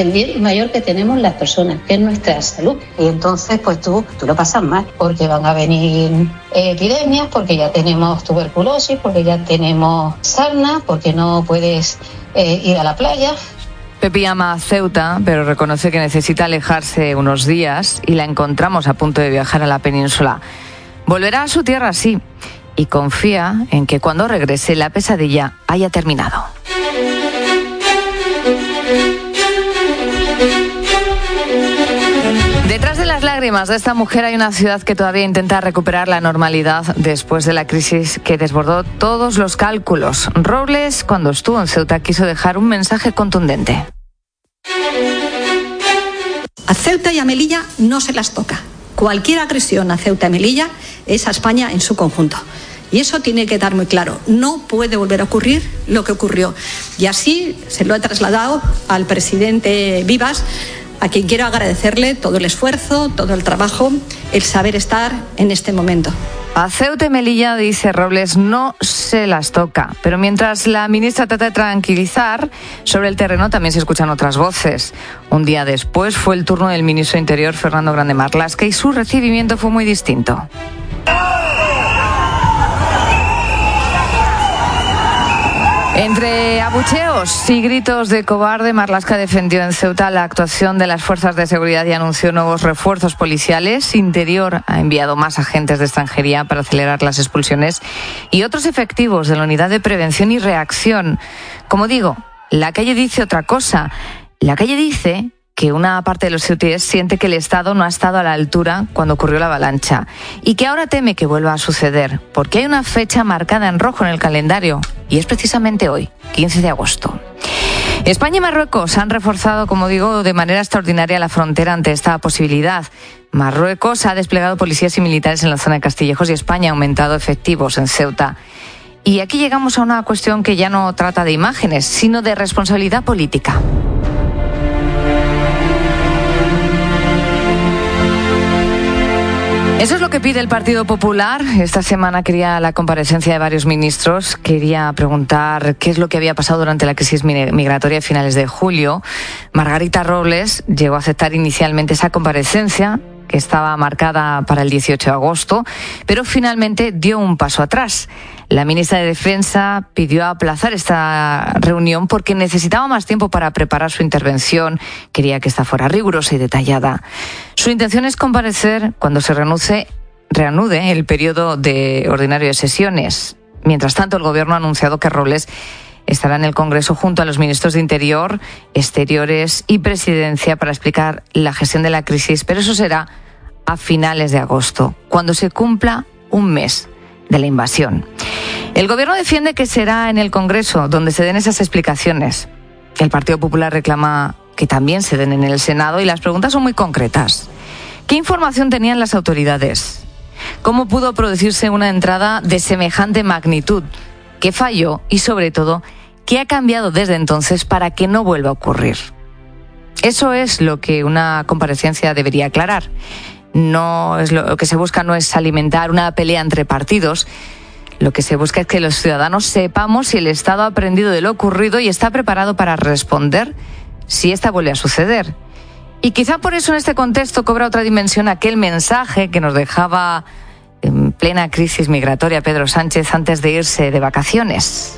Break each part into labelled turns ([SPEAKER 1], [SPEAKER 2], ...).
[SPEAKER 1] del bien mayor que tenemos las personas, que es nuestra salud. Y entonces pues tú lo pasas mal, porque van a venir epidemias, porque ya tenemos tuberculosis, porque ya tenemos sarna, porque no puedes ir a la playa.
[SPEAKER 2] Pepi ama a Ceuta, pero reconoce que necesita alejarse unos días y la encontramos a punto de viajar a la península. Volverá a su tierra, sí, y confía en que cuando regrese la pesadilla haya terminado. Detrás de las lágrimas de esta mujer hay una ciudad que todavía intenta recuperar la normalidad después de la crisis que desbordó todos los cálculos. Robles, cuando estuvo en Ceuta, quiso dejar un mensaje contundente.
[SPEAKER 3] A Ceuta y a Melilla no se las toca. Cualquier agresión a Ceuta y Melilla es a España en su conjunto. Y eso tiene que quedar muy claro. No puede volver a ocurrir lo que ocurrió. Y así se lo he trasladado al presidente Vivas, a quien quiero agradecerle todo el esfuerzo, todo el trabajo, el saber estar en este momento.
[SPEAKER 2] A Ceuta y Melilla, dice Robles, no se las toca. Pero mientras la ministra trata de tranquilizar, sobre el terreno también se escuchan otras voces. Un día después fue el turno del ministro de Interior, Fernando Grande Marlaska, y su recibimiento fue muy distinto. Entre abucheos y gritos de cobarde, Marlaska defendió en Ceuta la actuación de las fuerzas de seguridad y anunció nuevos refuerzos policiales. Interior ha enviado más agentes de extranjería para acelerar las expulsiones y otros efectivos de la unidad de prevención y reacción. Como digo, la calle dice otra cosa. La calle dice que una parte de los ceutíes siente que el Estado no ha estado a la altura cuando ocurrió la avalancha y que ahora teme que vuelva a suceder, porque hay una fecha marcada en rojo en el calendario y es precisamente hoy, 15 de agosto. España y Marruecos han reforzado, como digo, de manera extraordinaria la frontera ante esta posibilidad. Marruecos ha desplegado policías y militares en la zona de Castillejos y España ha aumentado efectivos en Ceuta. Y aquí llegamos a una cuestión que ya no trata de imágenes, sino de responsabilidad política. Eso es lo que pide el Partido Popular. Esta semana quería la comparecencia de varios ministros. Quería preguntar qué es lo que había pasado durante la crisis migratoria a finales de julio. Margarita Robles llegó a aceptar inicialmente esa comparecencia, que estaba marcada para el 18 de agosto, pero finalmente dio un paso atrás. La ministra de Defensa pidió aplazar esta reunión porque necesitaba más tiempo para preparar su intervención. Quería que esta fuera rigurosa y detallada. Su intención es comparecer cuando se reanude el periodo ordinario de sesiones. Mientras tanto, el Gobierno ha anunciado que Robles estará en el Congreso junto a los ministros de Interior, Exteriores y Presidencia para explicar la gestión de la crisis, pero eso será a finales de agosto, cuando se cumpla un mes de la invasión. El Gobierno defiende que será en el Congreso donde se den esas explicaciones. El Partido Popular reclama que también se den en el Senado y las preguntas son muy concretas. ¿Qué información tenían las autoridades? ¿Cómo pudo producirse una entrada de semejante magnitud? ¿Qué falló? Y sobre todo, ¿qué ha cambiado desde entonces para que no vuelva a ocurrir? Eso es lo que una comparecencia debería aclarar. No es lo que se busca no es alimentar una pelea entre partidos. Lo que se busca es que los ciudadanos sepamos si el Estado ha aprendido de lo ocurrido y está preparado para responder si esta vuelve a suceder. Y quizá por eso en este contexto cobra otra dimensión aquel mensaje que nos dejaba en plena crisis migratoria Pedro Sánchez antes de irse de vacaciones.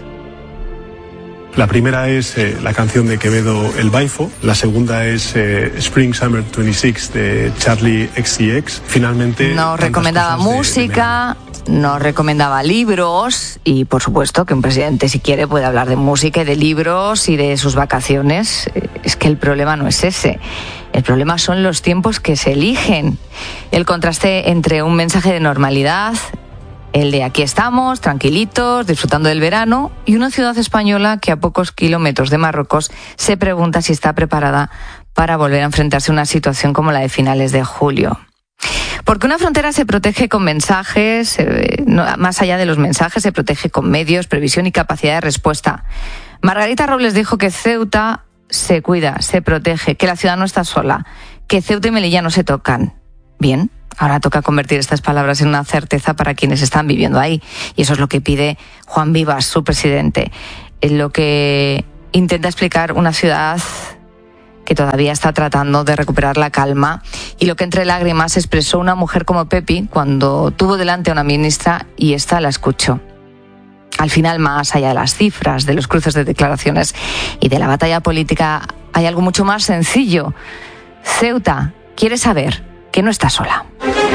[SPEAKER 4] La primera es la canción de Quevedo, El Baifo. La segunda es Spring Summer 26 de Charlie XCX. Finalmente
[SPEAKER 2] nos recomendaba música, nos recomendaba libros y por supuesto que un presidente, si quiere, puede hablar de música y de libros y de sus vacaciones. Es que el problema no es ese. El problema son los tiempos que se eligen. El contraste entre un mensaje de normalidad, el de aquí estamos, tranquilitos, disfrutando del verano, y una ciudad española que a pocos kilómetros de Marruecos se pregunta si está preparada para volver a enfrentarse a una situación como la de finales de julio. Porque una frontera se protege con mensajes, más allá de los mensajes, se protege con medios, previsión y capacidad de respuesta. Margarita Robles dijo que Ceuta se cuida, se protege, que la ciudad no está sola, que Ceuta y Melilla no se tocan. Bien, ahora toca convertir estas palabras en una certeza para quienes están viviendo ahí. Y eso es lo que pide Juan Vivas, su presidente. Es lo que intenta explicar una ciudad que todavía está tratando de recuperar la calma, y lo que entre lágrimas expresó una mujer como Pepi cuando tuvo delante a una ministra y esta la escuchó. Al final, más allá de las cifras, de los cruces de declaraciones y de la batalla política, hay algo mucho más sencillo. Ceuta quiere saber que no está sola.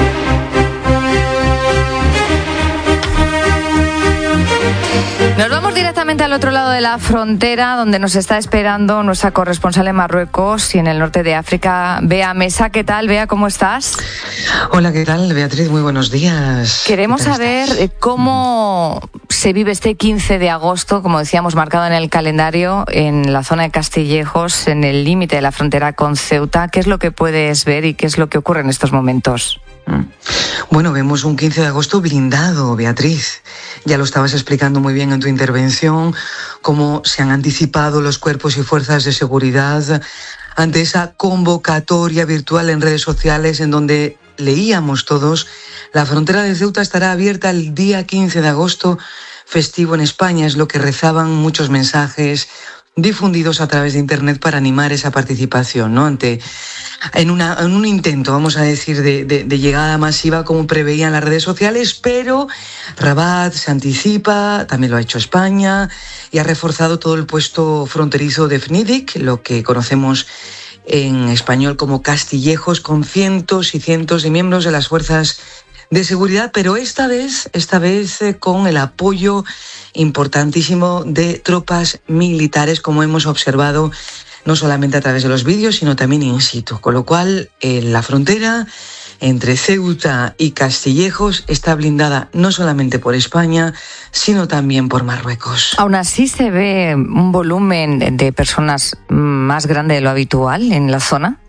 [SPEAKER 2] Nos vamos directamente al otro lado de la frontera, donde nos está esperando nuestra corresponsal en Marruecos y en el norte de África, Bea Mesa. ¿Qué tal, Bea? ¿Cómo estás?
[SPEAKER 5] Hola, ¿qué tal, Beatriz? Muy buenos días.
[SPEAKER 2] Queremos saber cómo se vive este 15 de agosto, como decíamos, marcado en el calendario, en la zona de Castillejos, en el límite de la frontera con Ceuta. ¿Qué es lo que puedes ver y qué es lo que ocurre en estos momentos?
[SPEAKER 5] Bueno, vemos un 15 de agosto blindado, Beatriz. Ya lo estabas explicando muy bien en tu intervención, cómo se han anticipado los cuerpos y fuerzas de seguridad ante esa convocatoria virtual en redes sociales en donde leíamos todos: la frontera de Ceuta estará abierta el día 15 de agosto, festivo en España. Es lo que rezaban muchos mensajes difundidos a través de Internet para animar esa participación, ¿no? En un intento, vamos a decir, de llegada masiva, como preveían las redes sociales, pero Rabat se anticipa, también lo ha hecho España, y ha reforzado todo el puesto fronterizo de Fnidic, lo que conocemos en español como Castillejos, con cientos y cientos de miembros de las fuerzas de seguridad, pero esta vez con el apoyo importantísimo de tropas militares, como hemos observado no solamente a través de los vídeos, sino también in situ. Con lo cual, la frontera entre Ceuta y Castillejos está blindada no solamente por España, sino también por Marruecos.
[SPEAKER 2] Aún así, ¿se ve un volumen de personas más grande de lo habitual en la zona?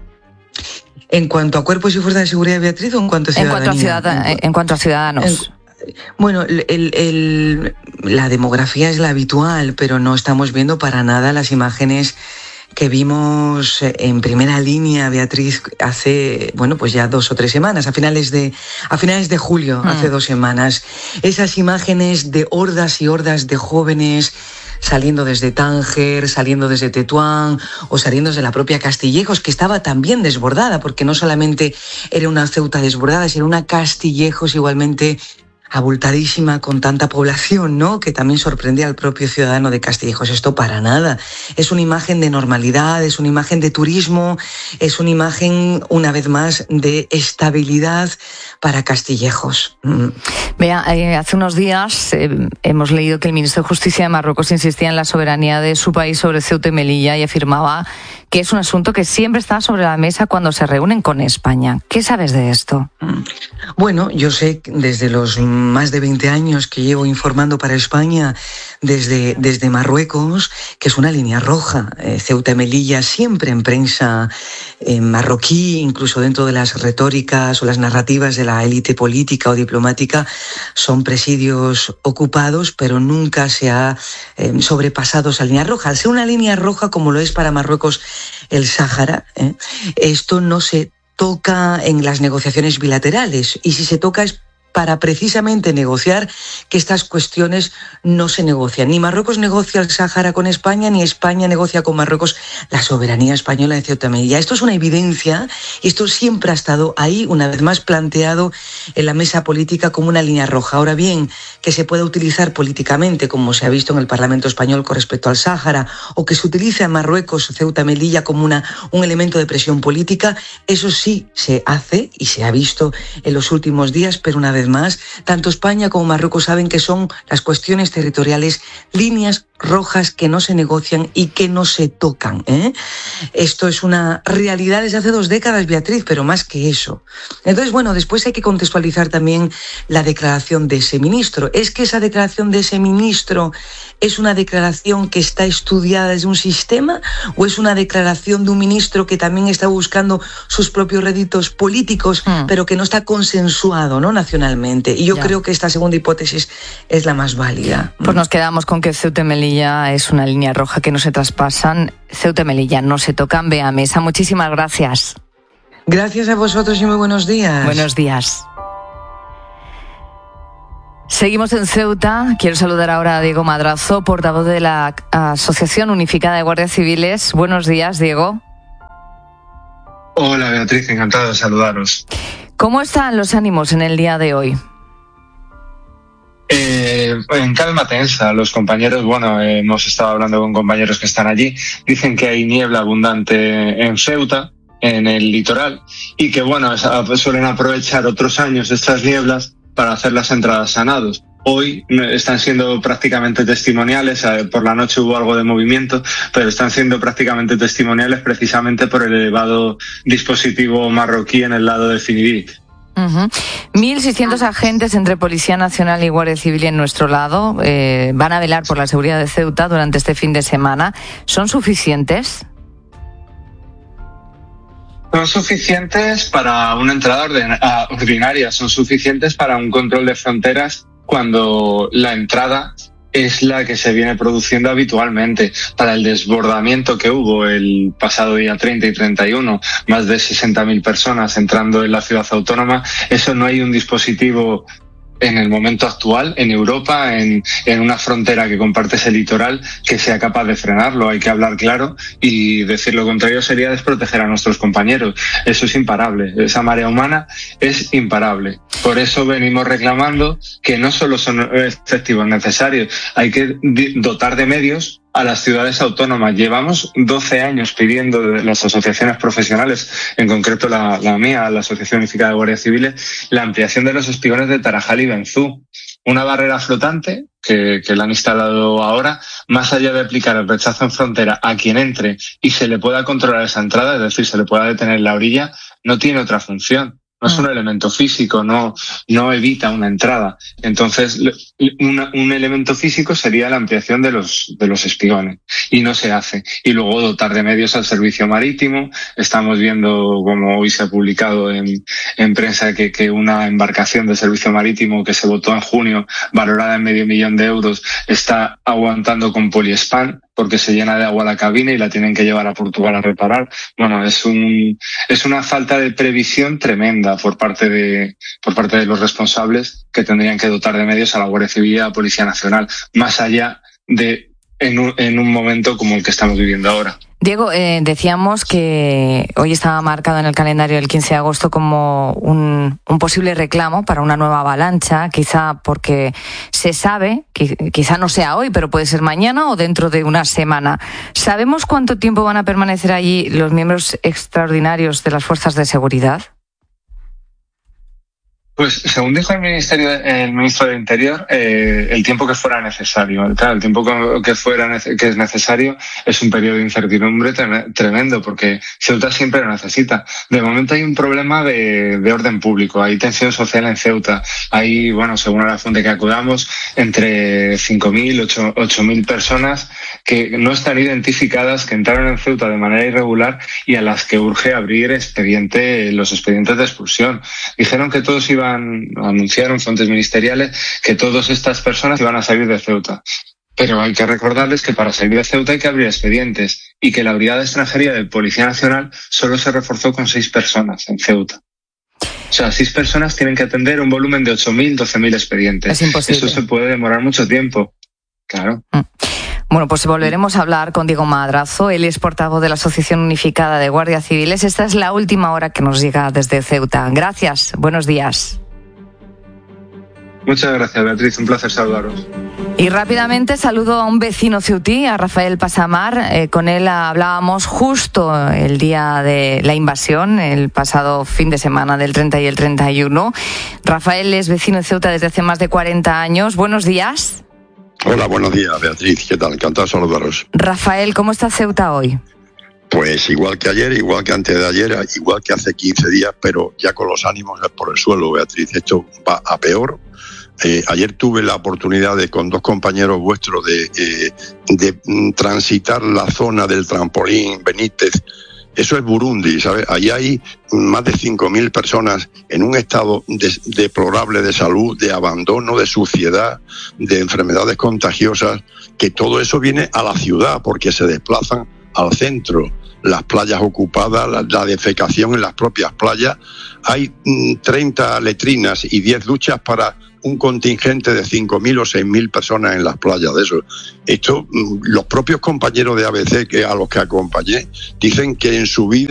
[SPEAKER 5] ¿En cuanto a cuerpos y fuerzas de seguridad, Beatriz, o en cuanto a ciudadanía?
[SPEAKER 2] En cuanto a ciudadanos.
[SPEAKER 5] Bueno, la demografía es la habitual, pero no estamos viendo para nada las imágenes que vimos en primera línea, Beatriz, hace, pues ya 2 o 3 semanas, a finales de julio, hace 2 semanas. Esas imágenes de hordas y hordas de jóvenes saliendo desde Tánger, saliendo desde Tetuán o saliendo desde la propia Castillejos, que estaba también desbordada, porque no solamente era una Ceuta desbordada, sino una Castillejos igualmente abultadísima, con tanta población, ¿no?, que también sorprendía al propio ciudadano de Castillejos. Esto para nada. Es una imagen de normalidad, es una imagen de turismo, es una imagen, una vez más, de estabilidad para Castillejos.
[SPEAKER 2] Vea, hace unos días hemos leído que el ministro de Justicia de Marruecos insistía en la soberanía de su país sobre Ceuta y Melilla y afirmaba que es un asunto que siempre está sobre la mesa cuando se reúnen con España. ¿Qué sabes de esto?
[SPEAKER 5] Bueno, yo sé desde los más de 20 años que llevo informando para España desde Marruecos, que es una línea roja. Ceuta y Melilla siempre en prensa marroquí, incluso dentro de las retóricas o las narrativas de la élite política o diplomática, son presidios ocupados, pero nunca se ha sobrepasado esa línea roja. Al ser una línea roja, como lo es para Marruecos el Sáhara, esto no se toca en las negociaciones bilaterales, y si se toca es para precisamente negociar que estas cuestiones no se negocian. Ni Marruecos negocia el Sáhara con España, ni España negocia con Marruecos la soberanía española de Ceuta y Melilla. Esto es una evidencia, y esto siempre ha estado ahí, una vez más planteado en la mesa política como una línea roja. Ahora bien, que se pueda utilizar políticamente, como se ha visto en el Parlamento español con respecto al Sáhara, o que se utilice a Marruecos, Ceuta y Melilla, como un elemento de presión política, eso sí se hace y se ha visto en los últimos días, pero una vez más, tanto España como Marruecos saben que son las cuestiones territoriales líneas rojas que no se negocian y que no se tocan, Esto es una realidad desde hace 2 décadas, Beatriz, pero más que eso. Entonces, después hay que contextualizar también la declaración de ese ministro. ¿Es que esa declaración de ese ministro es una declaración que está estudiada desde un sistema, o es una declaración de un ministro que también está buscando sus propios réditos políticos, pero que no está consensuado, ¿no?, nacionalmente? Y yo creo que esta segunda hipótesis es la más válida.
[SPEAKER 2] Pues nos quedamos con que Ceuta y Melilla es una línea roja que no se traspasan. Ceuta y Melilla no se tocan. Bea Mesa, muchísimas gracias.
[SPEAKER 5] Gracias a vosotros y muy buenos días.
[SPEAKER 2] Buenos días. Seguimos en Ceuta. Quiero saludar ahora a Diego Madrazo, portavoz de la Asociación Unificada de Guardias Civiles. Buenos días, Diego.
[SPEAKER 6] Hola Beatriz, encantado de saludaros.
[SPEAKER 2] ¿Cómo están los ánimos en el día de hoy?
[SPEAKER 6] En calma tensa, los compañeros, hemos estado hablando con compañeros que están allí, dicen que hay niebla abundante en Ceuta, en el litoral, y que suelen aprovechar otros años estas nieblas para hacer las entradas a nados. Hoy están siendo prácticamente testimoniales, por la noche hubo algo de movimiento, pero están siendo prácticamente testimoniales precisamente por el elevado dispositivo marroquí en el lado de Finidic.
[SPEAKER 2] 1.600 agentes entre Policía Nacional y Guardia Civil en nuestro lado van a velar por la seguridad de Ceuta durante este fin de semana. ¿Son suficientes?
[SPEAKER 6] Son suficientes para una entrada ordinaria, son suficientes para un control de fronteras cuando la entrada es la que se viene produciendo habitualmente. Para el desbordamiento que hubo el pasado día 30 y 31, más de 60.000 personas entrando en la ciudad autónoma, eso no hay un dispositivo en el momento actual en Europa, en una frontera que comparte ese litoral, que sea capaz de frenarlo. Hay que hablar claro, y decir lo contrario sería desproteger a nuestros compañeros. Eso es imparable, esa marea humana es imparable. Por eso venimos reclamando que no solo son efectivos necesarios, hay que dotar de medios a las ciudades autónomas. Llevamos 12 años pidiendo de las asociaciones profesionales, en concreto la mía, la Asociación Unificada de Guardias Civiles, la ampliación de los espigones de Tarajal y Benzú. Una barrera flotante que la han instalado ahora, más allá de aplicar el rechazo en frontera a quien entre y se le pueda controlar esa entrada, es decir, se le pueda detener en la orilla, no tiene otra función. No es un elemento físico, no evita una entrada. Entonces, un elemento físico sería la ampliación de los espigones, y no se hace. Y luego dotar de medios al servicio marítimo. Estamos viendo, como hoy se ha publicado en prensa, que una embarcación de servicio marítimo que se votó en junio, valorada en €500,000, está aguantando con poliespan, porque se llena de agua la cabina y la tienen que llevar a Portugal a reparar. Es una falta de previsión tremenda por parte de los responsables, que tendrían que dotar de medios a la Guardia Civil y a la Policía Nacional, más allá de en un momento como el que estamos viviendo ahora.
[SPEAKER 2] Diego, decíamos que hoy estaba marcado en el calendario del 15 de agosto como un posible reclamo para una nueva avalancha, quizá porque se sabe, quizá no sea hoy, pero puede ser mañana o dentro de una semana. ¿Sabemos cuánto tiempo van a permanecer allí los miembros extraordinarios de las fuerzas de seguridad?
[SPEAKER 6] Pues según dijo el ministro del Interior, el tiempo que fuera necesario. Claro, el tiempo que es necesario es un periodo de incertidumbre tremendo, porque Ceuta siempre lo necesita. De momento hay un problema de orden público, hay tensión social en Ceuta. Hay, según la fuente que acudamos, entre 5.000 y 8.000 personas que no están identificadas, que entraron en Ceuta de manera irregular y a las que urge abrir los expedientes de expulsión. Dijeron que anunciaron fuentes ministeriales que todas estas personas iban a salir de Ceuta. Pero hay que recordarles que para salir de Ceuta hay que abrir expedientes, y que la Brigada de Extranjería de Policía Nacional solo se reforzó con 6 personas en Ceuta. O sea, 6 personas tienen que atender un volumen de 8.000, 12.000 expedientes.
[SPEAKER 2] Es imposible.
[SPEAKER 6] Eso se puede demorar mucho tiempo. Claro.
[SPEAKER 2] Bueno, pues volveremos a hablar con Diego Madrazo. Él es portavoz de la Asociación Unificada de Guardias Civiles. Esta es la última hora que nos llega desde Ceuta. Gracias, buenos días.
[SPEAKER 6] Muchas gracias, Beatriz. Un placer saludaros.
[SPEAKER 2] Y rápidamente saludo a un vecino ceutí, a Rafael Pasamar. Con él hablábamos justo el día de la invasión, el pasado fin de semana del 30 y el 31. Rafael es vecino de Ceuta desde hace más de 40 años. Buenos días.
[SPEAKER 7] Hola, buenos días, Beatriz. ¿Qué tal? Encantado de saludaros.
[SPEAKER 2] Rafael, ¿cómo está Ceuta hoy?
[SPEAKER 7] Pues igual que ayer, igual que antes de ayer, igual que hace 15 días, pero ya con los ánimos por el suelo, Beatriz. Esto va a peor. Ayer tuve la oportunidad con 2 compañeros vuestros de transitar la zona del trampolín Benítez. Eso es Burundi, ¿sabes? Allí hay más de 5.000 personas en un estado deplorable de salud, de abandono, de suciedad, de enfermedades contagiosas, que todo eso viene a la ciudad porque se desplazan al centro. Las playas ocupadas, la defecación en las propias playas. Hay 30 letrinas y 10 duchas para un contingente de 5.000 o 6.000 personas en las playas de eso. Esto, los propios compañeros de ABC a los que acompañé dicen que en su vida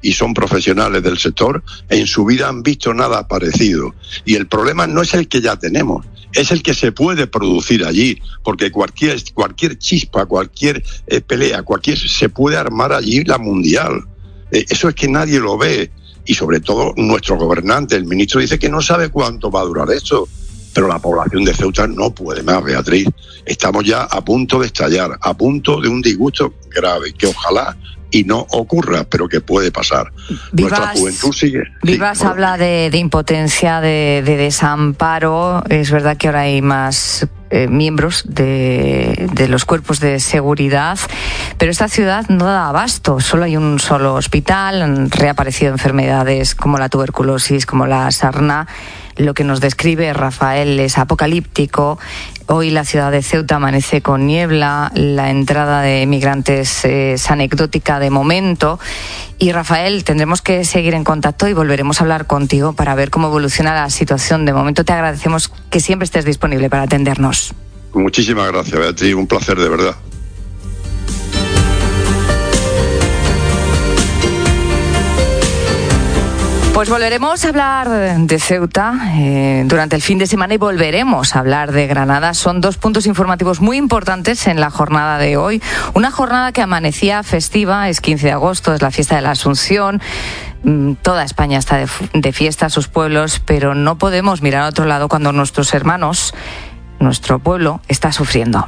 [SPEAKER 7] y son profesionales del sector, en su vida han visto nada parecido. Y el problema no es el que ya tenemos, es el que se puede producir allí, porque cualquier chispa, cualquier pelea, se puede armar allí la mundial. Eso es que nadie lo ve, y sobre todo nuestro gobernante, el ministro, dice que no sabe cuánto va a durar esto, pero la población de Ceuta no puede más, Beatriz. Estamos ya a punto de estallar, a punto de un disgusto grave, que ojalá y no ocurra, pero que puede pasar. Nuestra juventud sigue.
[SPEAKER 2] Vivas habla de impotencia, de desamparo. Es verdad que ahora hay más miembros de los cuerpos de seguridad, pero esta ciudad no da abasto. Solo hay un solo hospital, han reaparecido enfermedades como la tuberculosis, como la sarna. Lo que nos describe Rafael es apocalíptico. Hoy la ciudad de Ceuta amanece con niebla, la entrada de migrantes es anecdótica de momento. Y Rafael, tendremos que seguir en contacto y volveremos a hablar contigo para ver cómo evoluciona la situación. De momento te agradecemos que siempre estés disponible para atendernos.
[SPEAKER 7] Muchísimas gracias, Beatriz, un placer de verdad.
[SPEAKER 2] Pues volveremos a hablar de Ceuta durante el fin de semana y volveremos a hablar de Granada. Son 2 puntos informativos muy importantes en la jornada de hoy. Una jornada que amanecía festiva, es 15 de agosto, es la fiesta de la Asunción. Toda España está de fiesta, sus pueblos, pero no podemos mirar a otro lado cuando nuestros hermanos, nuestro pueblo, está sufriendo.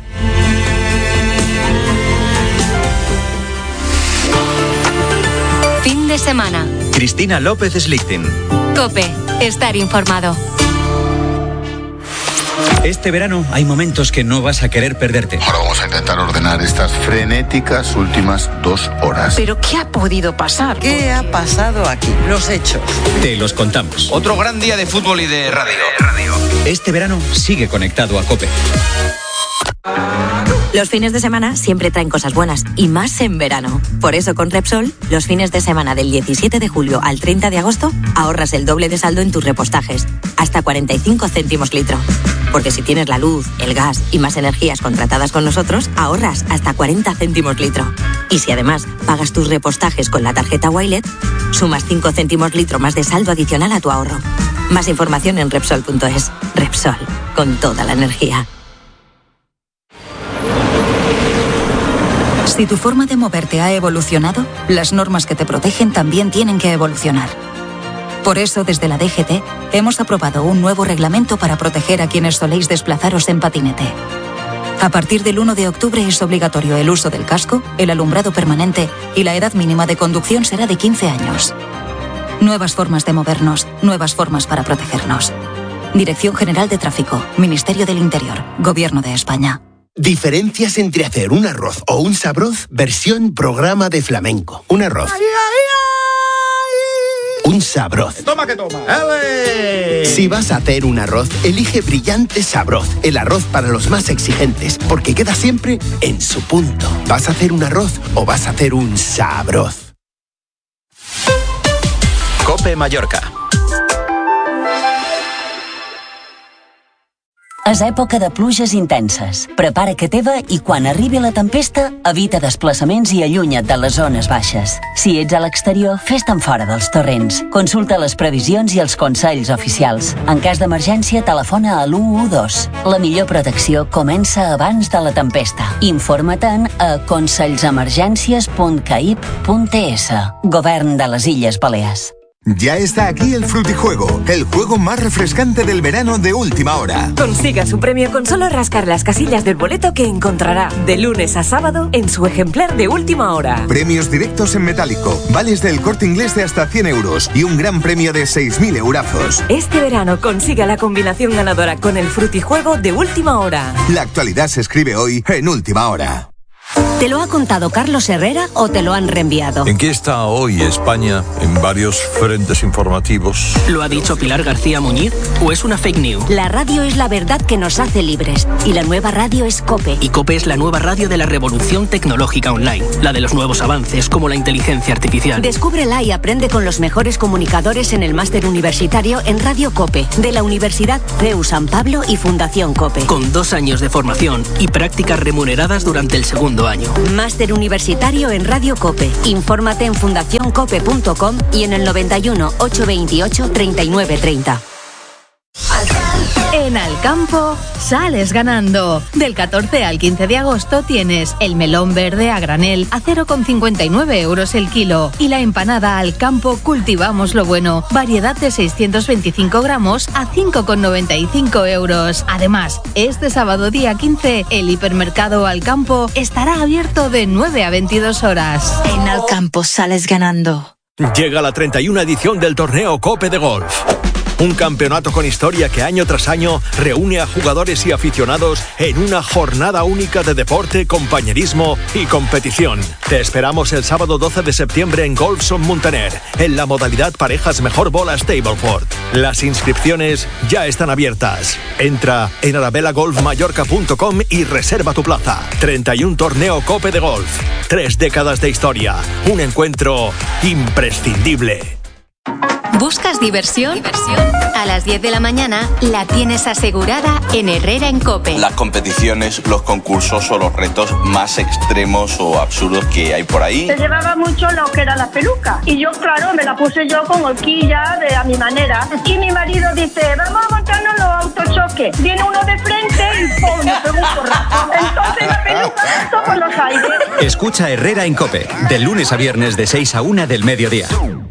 [SPEAKER 8] Fin de semana.
[SPEAKER 9] Cristina López Slichting.
[SPEAKER 8] COPE. Estar informado.
[SPEAKER 9] Este verano hay momentos que no vas a querer perderte.
[SPEAKER 10] Ahora vamos a intentar ordenar estas frenéticas últimas 2 horas.
[SPEAKER 11] ¿Pero qué ha podido pasar?
[SPEAKER 12] ¿Qué ha pasado aquí? Los hechos.
[SPEAKER 9] Te los contamos.
[SPEAKER 13] Otro gran día de fútbol y de radio.
[SPEAKER 9] Este verano sigue conectado a COPE.
[SPEAKER 14] Los fines de semana siempre traen cosas buenas, y más en verano. Por eso con Repsol, los fines de semana del 17 de julio al 30 de agosto, ahorras el doble de saldo en tus repostajes, hasta 45 céntimos litro. Porque si tienes la luz, el gas y más energías contratadas con nosotros, ahorras hasta 40 céntimos litro. Y si además pagas tus repostajes con la tarjeta Wilet, sumas 5 céntimos litro más de saldo adicional a tu ahorro. Más información en Repsol.es. Repsol, con toda la energía.
[SPEAKER 15] Si tu forma de moverte ha evolucionado, las normas que te protegen también tienen que evolucionar. Por eso, desde la DGT, hemos aprobado un nuevo reglamento para proteger a quienes soléis desplazaros en patinete. A partir del 1 de octubre es obligatorio el uso del casco, el alumbrado permanente y la edad mínima de conducción será de 15 años. Nuevas formas de movernos, nuevas formas para protegernos. Dirección General de Tráfico, Ministerio del Interior, Gobierno de España.
[SPEAKER 16] Diferencias entre hacer un arroz o un sabroz, versión programa de flamenco. Un arroz. Un sabroz.
[SPEAKER 17] Toma que toma.
[SPEAKER 16] Si vas a hacer un arroz, elige Brillante Sabroz, el arroz para los más exigentes, porque queda siempre en su punto. ¿Vas a hacer un arroz o vas a hacer un sabroz?
[SPEAKER 9] COPE Mallorca.
[SPEAKER 18] És època de pluges intenses. Prepara que teva i quan arribi la tempesta, evita desplaçaments i allunya't de les zones baixes. Si ets a l'exterior, fes-te'n fora dels torrents. Consulta les previsions i els consells oficials. En cas d'emergència, telefona a l'112. La millor protecció comença abans de la tempesta. Informa-te'n a consells-emergències.caip.es. Govern de les Illes Balears.
[SPEAKER 19] Ya está aquí el Frutijuego, el juego más refrescante del verano de última hora.
[SPEAKER 20] Consiga su premio con solo rascar las casillas del boleto que encontrará de lunes a sábado en su ejemplar de última hora.
[SPEAKER 19] Premios directos en metálico, vales del Corte Inglés de hasta 100 euros y un gran premio de 6.000 eurazos.
[SPEAKER 20] Este verano consiga la combinación ganadora con el Frutijuego de última hora.
[SPEAKER 19] La actualidad se escribe hoy en última hora.
[SPEAKER 21] ¿Te lo ha contado Carlos Herrera o te lo han reenviado?
[SPEAKER 22] ¿En qué está hoy España en varios frentes informativos?
[SPEAKER 23] ¿Lo ha dicho Pilar García Muñiz o es una fake news?
[SPEAKER 21] La radio es la verdad que nos hace libres y la nueva radio es COPE.
[SPEAKER 23] Y COPE es la nueva radio de la revolución tecnológica online, la de los nuevos avances como la inteligencia artificial.
[SPEAKER 21] Descúbrela y aprende con los mejores comunicadores en el máster universitario en Radio COPE de la Universidad CEU San Pablo y Fundación COPE.
[SPEAKER 23] Con 2 años de formación y prácticas remuneradas durante el segundo segundo año.
[SPEAKER 21] Máster universitario en Radio COPE. Infórmate en fundacioncope.com y en el 91 828 3930.
[SPEAKER 1] En Alcampo sales ganando. Del 14 al 15 de agosto tienes el melón verde a granel a 0,59 euros el kilo y la empanada Alcampo Cultivamos lo Bueno, variedad de 625 gramos a 5,95 euros. Además, este sábado día 15 el hipermercado Alcampo estará abierto de 9 a 22 horas.
[SPEAKER 11] En Alcampo sales ganando.
[SPEAKER 17] Llega la 31 edición del torneo Cope de Golf. Un campeonato con historia que año tras año reúne a jugadores y aficionados en una jornada única de deporte, compañerismo y competición. Te esperamos el sábado 12 de septiembre en Golfson Muntaner, en la modalidad parejas mejor bola Stableford. Las inscripciones ya están abiertas. Entra en arabelagolfmallorca.com y reserva tu plaza. 31 torneo Cope de Golf. 3 décadas de historia. Un encuentro imprescindible.
[SPEAKER 8] ¿Buscas diversión? A las 10 de la mañana la tienes asegurada en Herrera en COPE.
[SPEAKER 13] Las competiciones, los concursos o los retos más extremos o absurdos que hay por ahí.
[SPEAKER 24] Se llevaba mucho lo que era la peluca y yo, claro, me la puse yo con horquilla a mi manera. Y mi marido dice, vamos a montarnos los autochoques. Viene uno de frente y ¡pum! Me pegó un porrazo. Entonces la peluca saltó por los aires.
[SPEAKER 25] Escucha Herrera en COPE, de lunes a viernes de 6 a 1 del mediodía.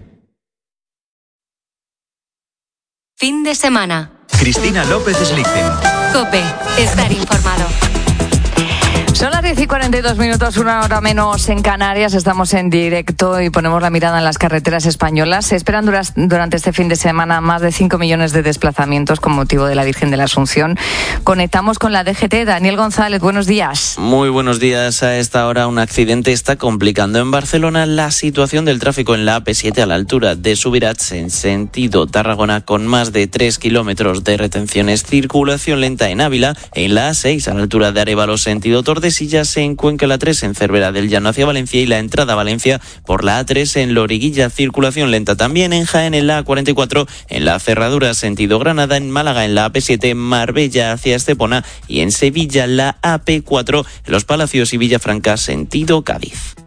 [SPEAKER 8] Fin de semana.
[SPEAKER 25] Cristina López Slichting.
[SPEAKER 8] COPE. Estar informado.
[SPEAKER 2] Son las 10:42, 1 hora menos en Canarias. Estamos en directo y ponemos la mirada en las carreteras españolas. Se esperan durante este fin de semana más de 5 millones de desplazamientos con motivo de la Virgen de la Asunción. Conectamos con la DGT. Daniel González, buenos días.
[SPEAKER 26] Muy buenos días. A esta hora un accidente está complicando en Barcelona la situación del tráfico en la AP7 a la altura de Subirats en sentido Tarragona, con más de 3 kilómetros de retenciones. Circulación lenta en Ávila, en la A6 a la altura de Arévalo sentido Tordesillas, en Cuenca la 3 en Cervera del Llano hacia Valencia y la entrada a Valencia por la A3 en Loriguilla. Circulación lenta también en Jaén en la A44, en la cerradura sentido Granada, en Málaga en la AP7 Marbella hacia Estepona y en Sevilla la AP4 en Los Palacios y Villafranca sentido Cádiz.